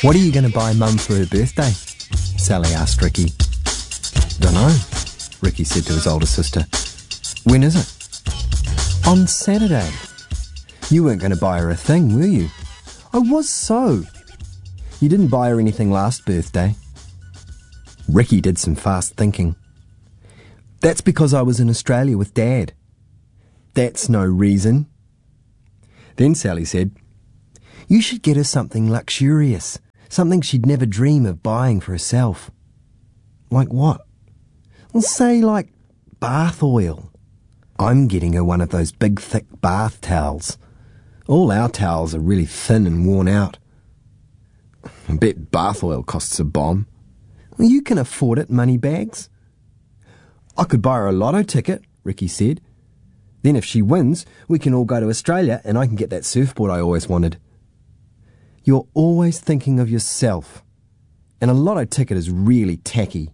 What are you going to buy Mum for her birthday? Sally asked Ricky. Dunno, Ricky said to his older sister. When is it? On Saturday. You weren't going to buy her a thing, were you? I was so. You didn't buy her anything last birthday. Ricky did some fast thinking. That's because I was in Australia with Dad. That's no reason. Then Sally said, You should get her something luxurious, something she'd never dream of buying for herself. Like what? Well, say like bath oil. I'm getting her one of those big thick bath towels. All our towels are really thin and worn out. I bet bath oil costs a bomb. Well, you can afford it, moneybags. I could buy her a lotto ticket, Ricky said. Then if she wins, we can all go to Australia and I can get that surfboard I always wanted. You're always thinking of yourself. And a lotto ticket is really tacky.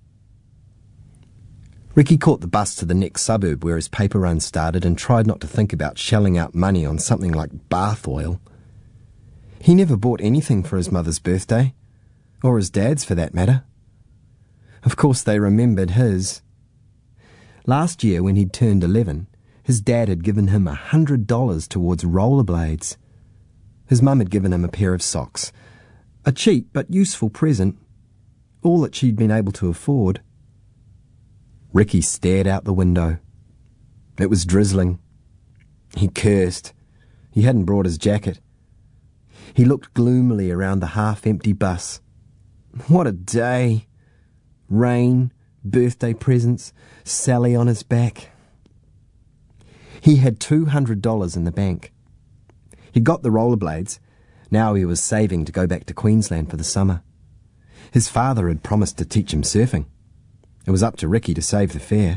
Ricky caught the bus to the next suburb where his paper run started and tried not to think about shelling out money on something like bath oil. He never bought anything for his mother's birthday, or his dad's for that matter. Of course they remembered his. Last year when he'd turned 11, his dad had given him $100 towards rollerblades. His mum had given him a pair of socks, a cheap but useful present, all that she'd been able to afford. Ricky stared out the window. It was drizzling. He cursed. He hadn't brought his jacket. He looked gloomily around the half-empty bus. What a day! Rain, birthday presents, Sally on his back. He had $200 in the bank. He'd got the rollerblades. Now he was saving to go back to Queensland for the summer. His father had promised to teach him surfing. It was up to Ricky to save the fare.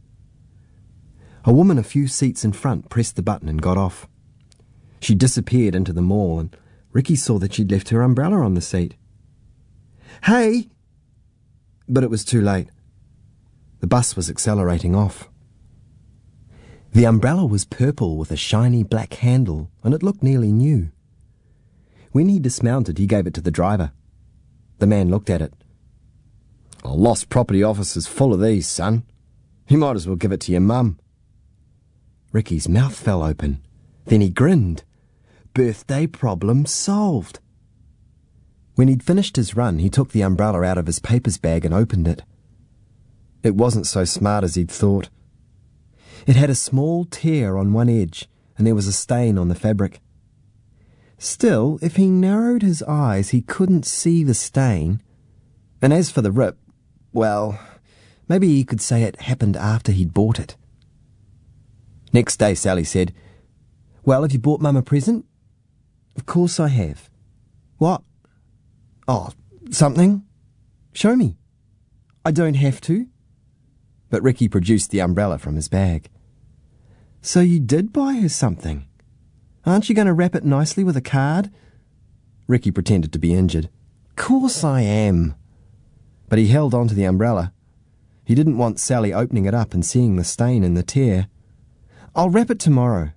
A woman a few seats in front pressed the button and got off. She disappeared into the mall and Ricky saw that she'd left her umbrella on the seat. Hey! But it was too late. The bus was accelerating off. The umbrella was purple with a shiny black handle, and it looked nearly new. When he dismounted, he gave it to the driver. The man looked at it. A lost property office is full of these, son. You might as well give it to your mum. Ricky's mouth fell open. Then he grinned. Birthday problem solved. When he'd finished his run, he took the umbrella out of his papers bag and opened it. It wasn't so smart as he'd thought. It had a small tear on one edge, and there was a stain on the fabric. Still, if he narrowed his eyes, he couldn't see the stain. And as for the rip, well, maybe he could say it happened after he'd bought it. Next day, Sally said, Well, have you bought Mum a present? Of course I have. What? Oh, something? Show me. I don't have to. But Ricky produced the umbrella from his bag. So you did buy her something? Aren't you going to wrap it nicely with a card? Ricky pretended to be injured. Course I am. But he held on to the umbrella. He didn't want Sally opening it up and seeing the stain in the tear. I'll wrap it tomorrow.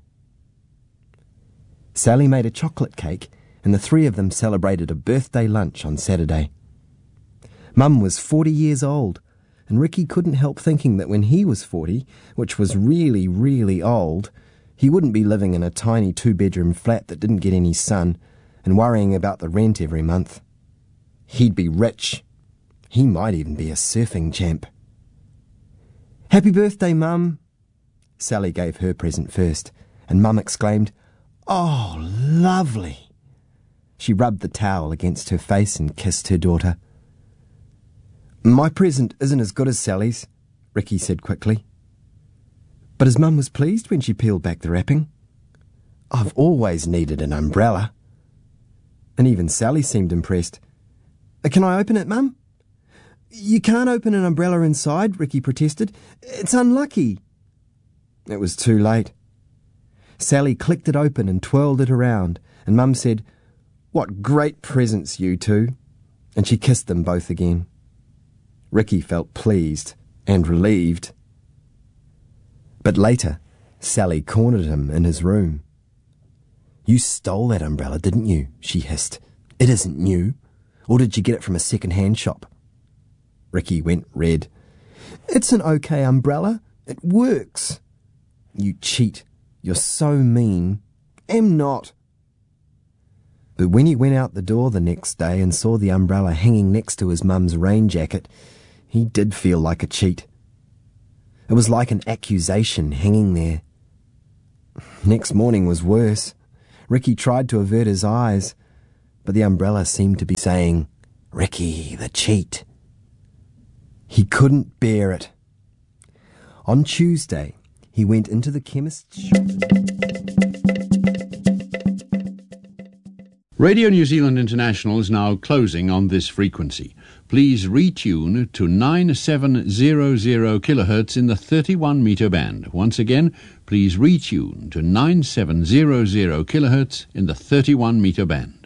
Sally made a chocolate cake, and the three of them celebrated a birthday lunch on Saturday. Mum was 40 years old, and Ricky couldn't help thinking that when he was 40, which was really, really old, he wouldn't be living in a tiny two-bedroom flat that didn't get any sun and worrying about the rent every month. He'd be rich. He might even be a surfing champ. Happy birthday, Mum. Sally gave her present first, and Mum exclaimed, Oh, lovely. She rubbed the towel against her face and kissed her daughter. My present isn't as good as Sally's, Ricky said quickly. But his mum was pleased when she peeled back the wrapping. I've always needed an umbrella. And even Sally seemed impressed. Can I open it, Mum? You can't open an umbrella inside, Ricky protested. It's unlucky. It was too late. Sally clicked it open and twirled it around, and Mum said, What great presents, you two. And she kissed them both again. Ricky felt pleased and relieved. But later, Sally cornered him in his room. You stole that umbrella, didn't you? She hissed. It isn't new. Or did you get it from a second-hand shop? Ricky went red. It's an okay umbrella. It works. You cheat. You're so mean. Am not. But when he went out the door the next day and saw the umbrella hanging next to his mum's rain jacket, he did feel like a cheat. It was like an accusation hanging there. Next morning was worse. Ricky tried to avert his eyes, but the umbrella seemed to be saying, "Ricky, the cheat." He couldn't bear it. On Tuesday, he went into the chemist's shop. Radio New Zealand International is now closing on this frequency. Please retune to 9700 kHz in the 31 metre band. Once again, please retune to 9700 kHz in the 31 metre band.